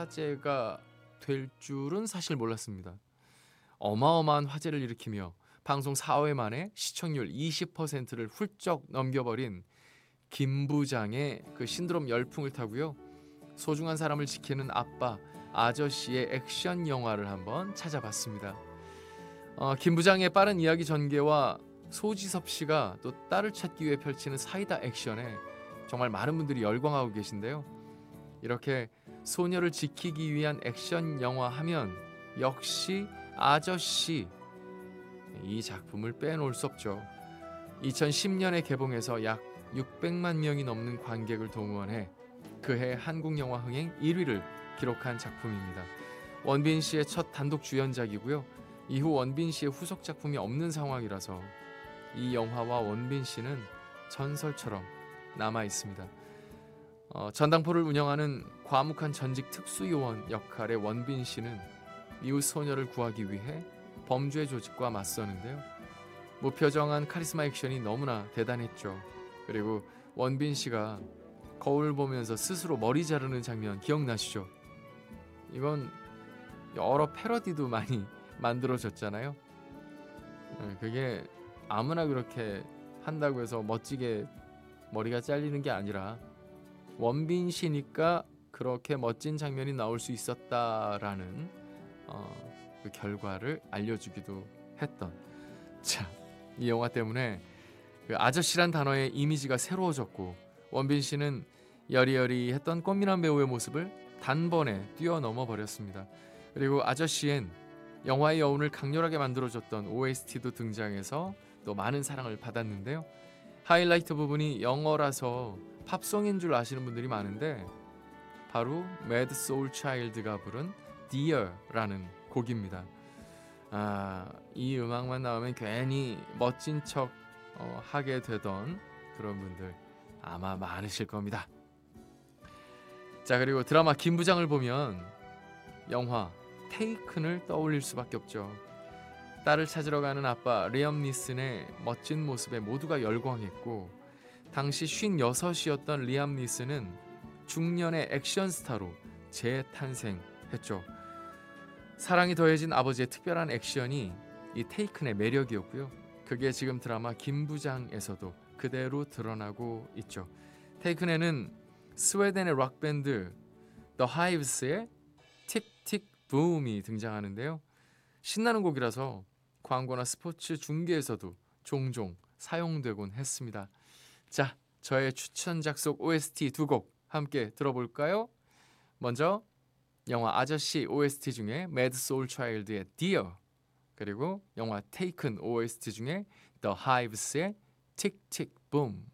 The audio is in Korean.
화제가 될 줄은 사실 몰랐습니다. 어마어마한 화제를 일으키며 방송 4회 만에 시청률 20%를 훌쩍 넘겨버린 김부장의 그 신드롬 열풍을 타고요. 소중한 사람을 지키는 아빠 아저씨의 액션 영화를 한번 찾아봤습니다. 김부장의 빠른 이야기 전개와 소지섭 씨가 또 딸을 찾기 위해 펼치는 사이다 액션에 정말 많은 분들이 열광하고 계신데요. 이렇게 소녀를 지키기 위한 액션 영화 하면 역시 아저씨, 이 작품을 빼놓을 수 없죠. 2010년에 개봉해서 약 600만 명이 넘는 관객을 동원해 그해 한국 영화 흥행 1위를 기록한 작품입니다. 원빈 씨의 첫 단독 주연작이고요. 이후 원빈 씨의 후속 작품이 없는 상황이라서 이 영화와 원빈 씨는 전설처럼 남아 있습니다. 전당포를 운영하는 과묵한 전직 특수요원 역할의 원빈 씨는 이웃 소녀를 구하기 위해 범죄 조직과 맞서는데요. 무표정한 카리스마 액션이 너무나 대단했죠. 그리고 원빈 씨가 거울 보면서 스스로 머리 자르는 장면 기억나시죠? 이건 여러 패러디도 많이 만들어졌잖아요. 그게 아무나 그렇게 한다고 해서 멋지게 머리가 잘리는 게 아니라 원빈 씨니까 그렇게 멋진 장면이 나올 수 있었다라는 그 결과를 알려주기도 했던. 자, 이 영화 때문에 그 아저씨란 단어의 이미지가 새로워졌고 원빈 씨는 여리여리했던 꽃미남 배우의 모습을 단번에 뛰어넘어 버렸습니다. 그리고 아저씨엔 영화의 여운을 강렬하게 만들어줬던 OST도 등장해서 또 많은 사랑을 받았는데요. 하이라이트 부분이 영어라서 팝송인 줄 아시는 분들이 많은데 바로 매드 소울 차일드가 부른 Dear라는 곡입니다. 이 음악만 나오면 괜히 멋진 척 하게 되던 그런 분들 아마 많으실 겁니다. 자, 그리고 드라마 김부장을 보면 영화 테이큰을 떠올릴 수밖에 없죠. 딸을 찾으러 가는 아빠 리엄 니슨의 멋진 모습에 모두가 열광했고 당시 56이었던 리암 니슨은 중년의 액션 스타로 재탄생했죠. 사랑이 더해진 아버지의 특별한 액션이 이 테이큰의 매력이었고요. 그게 지금 드라마 김부장에서도 그대로 드러나고 있죠. 테이큰에는 스웨덴의 락밴드 The Hives의 틱틱 붐이 등장하는데요. 신나는 곡이라서 광고나 스포츠 중계에서도 종종 사용되곤 했습니다. 자, 저의 추천작 속 OST 두 곡 함께 들어볼까요? 먼저 영화 아저씨 OST 중에 Mad Soul Child의 Dear, 그리고 영화 Taken OST 중에 The Hives의 Tick Tick Boom.